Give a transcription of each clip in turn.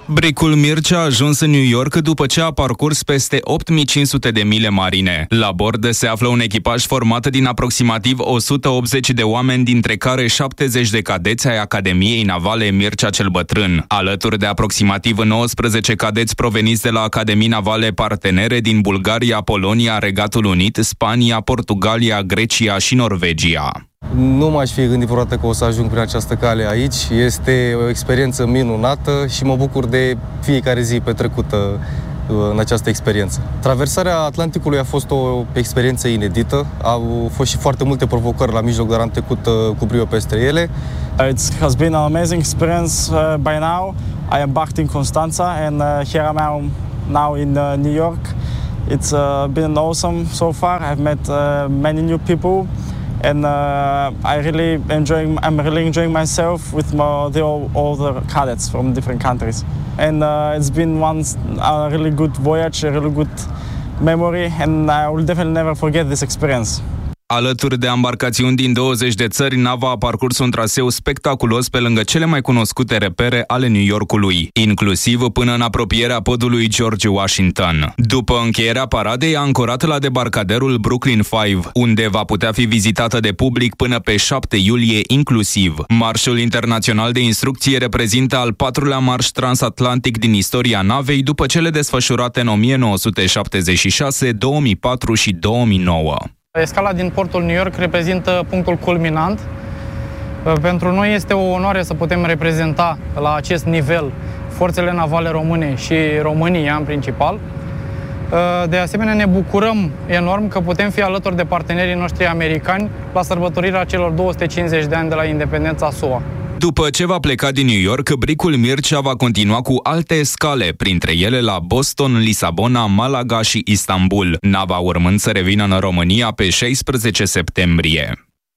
Bricul Mircea a ajuns în New York după ce a parcurs peste 8500 de mile marine. La bord se află un echipaj format din aproximativ 180 de oameni, dintre care 70 de cadeți ai Academiei Navale Mircea cel Bătrân, alături de aproximativ 19 cadeți proveniți de la Academii Navale partenere din Bulgaria, Polonia, Regatul Unit, Spania, Portugalia, Grecia și Norvegia. Nu m-aș fi gândit vreodată că o să ajung prin această cale aici. Este o experiență minunată și mă bucur de fiecare zi petrecută în această experiență. Traversarea Atlanticului a fost o experiență inedită. Au fost și foarte multe provocări la mijloc, dar am trecut cu brio peste ele. It has been an amazing experience by now. I embarked in Constanța and here I am now in New York. It's been awesome so far. I've met many new people. And I'm really enjoying myself with all the cadets from different countries. And it's been a really good voyage, a really good memory, and I will definitely never forget this experience. Alături de ambarcațiuni din 20 de țări, nava a parcurs un traseu spectaculos pe lângă cele mai cunoscute repere ale New Yorkului, inclusiv până în apropierea podului George Washington. După încheierea paradei, a ancorat la debarcaderul Brooklyn 5, unde va putea fi vizitată de public până pe 7 iulie inclusiv. Marșul internațional de instrucție reprezintă al 4-lea marș transatlantic din istoria navei, după cele desfășurate în 1976, 2004 și 2009. Escala din portul New York reprezintă punctul culminant. Pentru noi este o onoare să putem reprezenta la acest nivel forțele navale române și România în principal. De asemenea, ne bucurăm enorm că putem fi alături de partenerii noștri americani la sărbătorirea celor 250 de ani de la independența SUA. După ce va pleca din New York, Bricul Mircea va continua cu alte escale, printre ele la Boston, Lisabona, Malaga și Istanbul, nava urmând să revină în România pe 16 septembrie.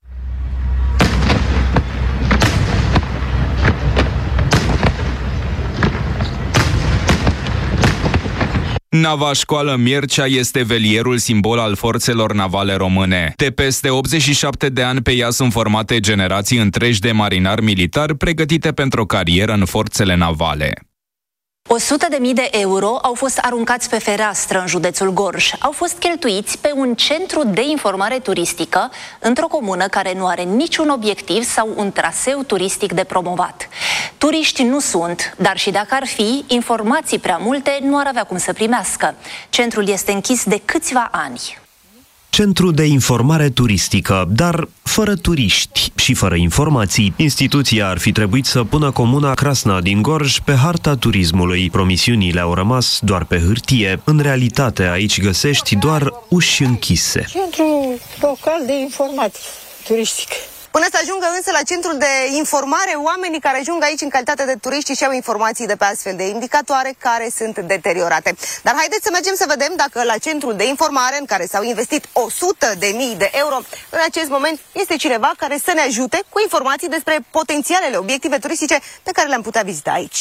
Nava Școală Mircea este velierul simbol al forțelor navale române. De peste 87 de ani pe ea sunt formate generații întregi de marinari militari pregătite pentru o carieră în forțele navale. 100.000 de euro au fost aruncați pe fereastră în județul Gorj. Au fost cheltuiți pe un centru de informare turistică într-o comună care nu are niciun obiectiv sau un traseu turistic de promovat. Turiști nu sunt, dar și dacă ar fi, informații prea multe nu ar avea cum să primească. Centrul este închis de câțiva ani. Centru de informare turistică, dar fără turiști și fără informații. Instituția ar fi trebuit să pună comuna Crasna din Gorj pe harta turismului. Promisiunile au rămas doar pe hârtie. În realitate, aici găsești doar uși închise. Centru local de informații turistică. Până să ajungă însă la centrul de informare, oamenii care ajung aici în calitate de turiști și au informații de pe astfel de indicatoare care sunt deteriorate. Dar haideți să mergem să vedem dacă la centrul de informare, în care s-au investit 100.000 de euro, în acest moment este cineva care să ne ajute cu informații despre potențialele obiective turistice pe care le-am putea vizita aici.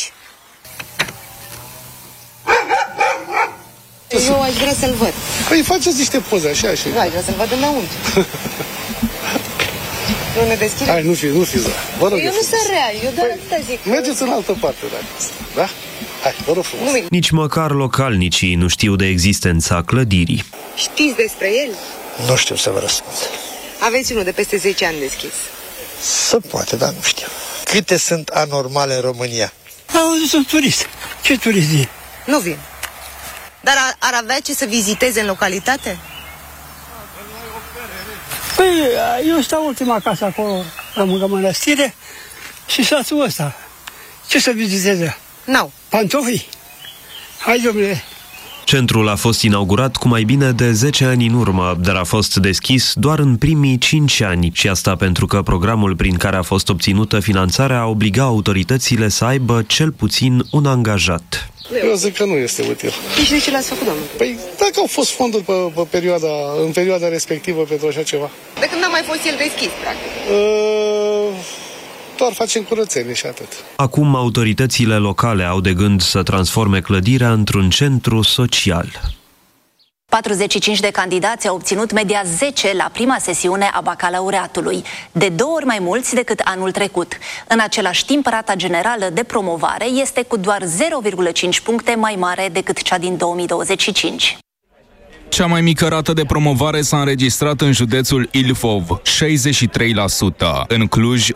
Eu aș vrea să-l văd. Păi faceți niște poze așa și... Da, aș vrea să-l văd înăuntru. Nu ne deschide? Hai, nu fi vă rog. Eu nu sunt rea, eu doar atâta zic. Mergeți în altă parte, da? Hai, vă rog frumos. Nici măcar localnicii nu știu de existența clădirii. Știți despre el? Nu știu să vă răspund. Aveți unul de peste 10 ani deschis. Să poate, dar nu știu. Câte sunt anormale în România? Sunt turist. Ce turist e? Nu vin. Dar ar avea ce să viziteze în localitate? Păi, eu stau ultima casă acolo, la mănăstire, și satul ăsta. Ce să viziteze? N-au. Pantofii? Hai, domnule. Centrul a fost inaugurat cu mai bine de 10 ani în urmă, dar a fost deschis doar în primii 5 ani. Și asta pentru că programul prin care a fost obținută finanțarea obliga autoritățile să aibă cel puțin un angajat. Eu zic că nu este util. Și de ce l-ați făcut, domnule? Păi dacă au fost fonduri în perioada respectivă pentru așa ceva. De când n-a mai fost el deschis, practic? Doar facem curățenie și atât. Acum autoritățile locale au de gând să transforme clădirea într-un centru social. 45 de candidați au obținut media 10 la prima sesiune a bacalaureatului, de 2 ori mai mulți decât anul trecut. În același timp, rata generală de promovare este cu doar 0,5 puncte mai mare decât cea din 2025. Cea mai mică rată de promovare s-a înregistrat în județul Ilfov, 63%. În Cluj,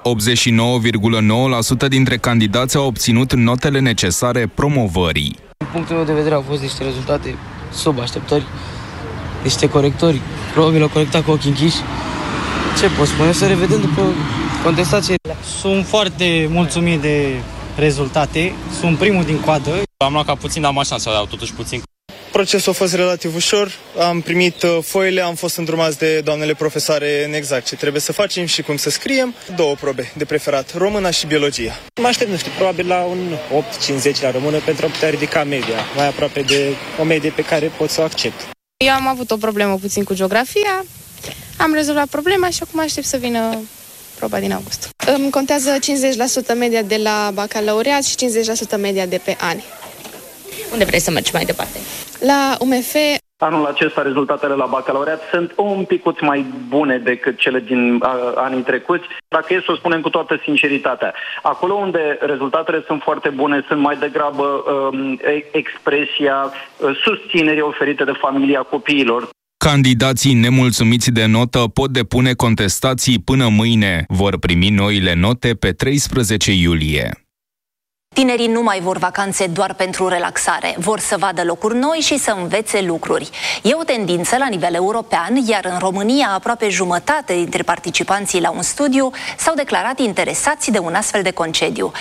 89,9% dintre candidați au obținut notele necesare promovării. Din punctul meu de vedere au fost niște rezultate sub așteptări, niște corectori, probabil au corectat cu ochii închiși. Ce pot spune? Să revedem după contestație. Sunt foarte mulțumit de rezultate, sunt primul din coadă. Am luat ca puțin, dar am șansa, dar totuși puțin. Procesul a fost relativ ușor, am primit foile, am fost îndrumați de doamnele profesoare în exact ce trebuie să facem și cum să scriem. 2 probe de preferat, româna și biologia. Mă aștept, probabil la un 8-50 la română pentru a putea ridica media, mai aproape de o medie pe care pot să o accept. Eu am avut o problemă puțin cu geografia, am rezolvat problema și acum aștept să vină proba din august. Îmi contează 50% media de la bacalaureat și 50% media de pe ani. Unde vrei să mergi mai departe? La UMF. Anul acesta rezultatele la bacalaureat sunt un picuț mai bune decât cele din anii trecuți. Dacă e să o spunem cu toată sinceritatea, acolo unde rezultatele sunt foarte bune sunt mai degrabă expresia susținerii oferite de familia copiilor. Candidații nemulțumiți de notă pot depune contestații până mâine. Vor primi noile note pe 13 iulie. Tinerii nu mai vor vacanțe doar pentru relaxare, vor să vadă locuri noi și să învețe lucruri. E o tendință la nivel european, iar în România aproape jumătate dintre participanții la un studiu s-au declarat interesați de un astfel de concediu.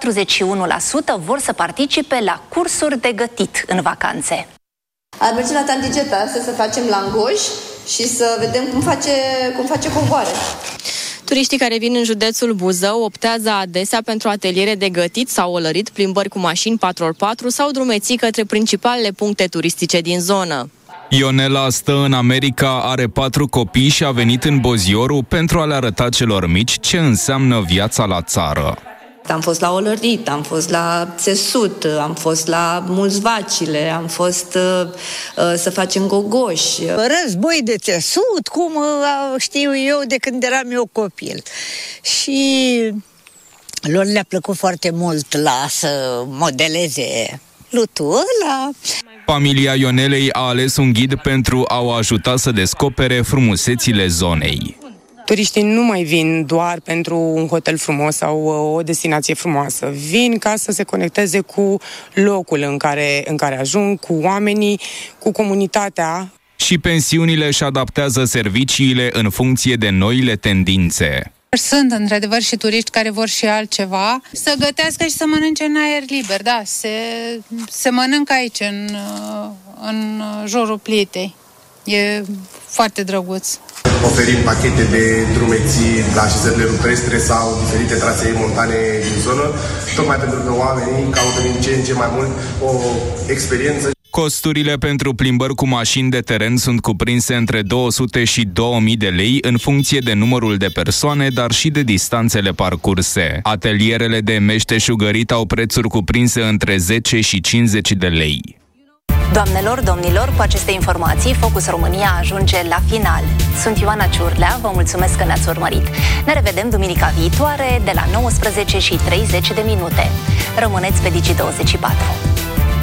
41% vor să participe la cursuri de gătit în vacanțe. Ar merge la Tandigeta să facem langoși și să vedem cum face covoare. Turiștii care vin în județul Buzău optează adesea pentru ateliere de gătit sau olărit, plimbări cu mașini 4x4 sau drumeții către principalele puncte turistice din zonă. Ionela stă în America, are 4 copii și a venit în Bozioru pentru a le arăta celor mici ce înseamnă viața la țară. Am fost la olărit, am fost la țesut, am fost la mulți vacile, am fost să facem gogoși. Război de țesut, cum știu eu de când eram eu copil. Și lor le-a plăcut foarte mult să modeleze lutul ăla. Familia Ionelei a ales un ghid pentru a o ajuta să descopere frumusețile zonei. Turiștii nu mai vin doar pentru un hotel frumos sau o destinație frumoasă. Vin ca să se conecteze cu locul în care ajung, cu oamenii, cu comunitatea. Și pensiunile își adaptează serviciile în funcție de noile tendințe. Sunt, într-adevăr, și turiști care vor și altceva, să gătească și să mănânce în aer liber, da, se mănâncă aici, în jurul plietei. E foarte drăguț. Oferim pachete de drumeții la așezările rupestre sau diferite trasee montane din zonă, tocmai pentru că oamenii caută din ce în ce mai mult o experiență. Costurile pentru plimbări cu mașini de teren sunt cuprinse între 200 și 2000 de lei în funcție de numărul de persoane, dar și de distanțele parcurse. Atelierele de meșteșugărit au prețuri cuprinse între 10 și 50 de lei. Doamnelor, domnilor, cu aceste informații, Focus România ajunge la final. Sunt Ioana Ciurlea, vă mulțumesc că ne-ați urmărit. Ne revedem duminica viitoare de la 19:30. Rămâneți pe Digi24.